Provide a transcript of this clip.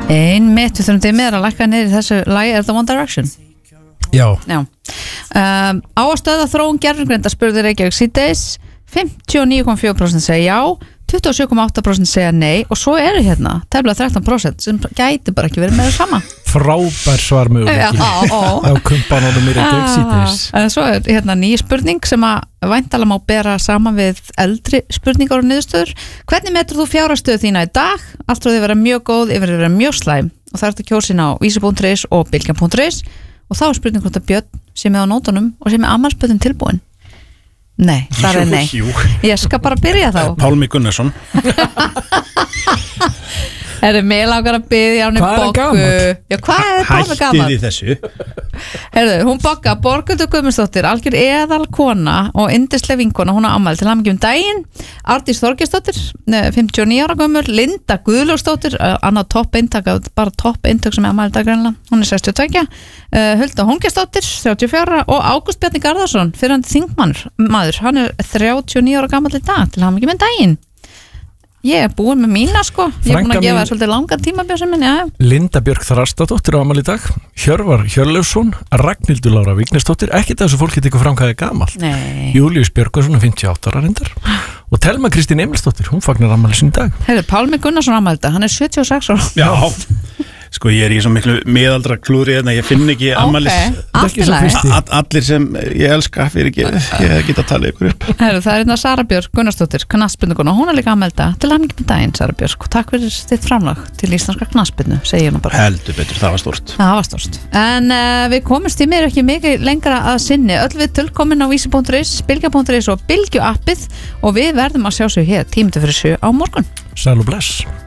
Einmitt, við þurfum til meira að lækka niður í þessu lagi, er það One Direction? Já. Á að stöða þróun gervigreinda spurði Reykjavík síðdegis 59,4% segja já, 27,8% segja nei og svo eru hérna tæplega 13% sem gæti bara ekki verið með það sama. Frábær svar möguleiki á kumpanónum í Reykjavík síðdegis. Svo er hérna ný spurning sem að væntanlega má bera saman við eldri spurningar og niðurstöður. Hvernig metur þú fjárhagsstöðu þína í dag? Allt frá því að vera mjög góð yfir að vera mjög slæm og það er þetta kjósin á vísi.is og bylgjan.is og þá er spurning hvort að Björn sem er á nótunum og sem er afmælisbörnin tilbúin. Nei, það er nei. Ég skal bara byrja þá. Pálmi Gunnarsson. Mig langar að biðja hann Hvað er hann gamall? Já, hvað er Pálmi gamall? Hættið í þessu. Hún Bogga, Borghildur Guðmundsdóttir, algjör eðal kona og yndisleg vinkona, hún á afmæli til hamingju daginn. Ardís Þorgeirsdóttir, 59 ára gömul, Linda Guðlaugsdóttir, annað topp eintak, bara topp eintak sem er afmæli dag greinlega, hún er 62, Hulda Hóngesdóttir, 34 og Ágúst Bjarni Garðarsson, fyrrandi þingmaður, hann er 39 ára gamall í dag til hamingju daginn. Ég er búin með mína sko. Ég er búin að gefa það svolítið langan tímabjöð minn, já. Linda Björk Þrastadóttir á afmæli í dag, Hjörvar Hjörleifsson, Ragnhildur Lára Vignisdóttir, ekkert þessu fólk geti eitthvað framkvæði gamalt. Nei. Júlíus Björgvarsson, 58 ára reyndar og Telma Kristín Emilsdóttir, hún fagnar afmæli sín í dag. Pálmi Gunnarsson afmæli í dag, hann er 76 ára. Já. Sko ég er í svo miklu miðaldra klúðri hérna, ég finn ekki afmælis. Allt í lagi. Allir sem ég elska fyrir ekki, ég geta að tala ykkur upp. Það er hérna Sara Björk Gunnarsdóttir, knattspyrnukona, hún er líka afmælda til hamingju með daginn, Sara Björk, og takk fyrir þitt framlag til íslenska knattspyrnu, segi ég nú bara. Heldur betur, það var stórt. Það var stórt. En við komumst í mér ekki mikið lengra að sinni, öll við tilkomin á vísi.is, bylgja.is og bylgjuappið og við verðum að sjá sig hér 10:07 á morgun. Sæl og bless.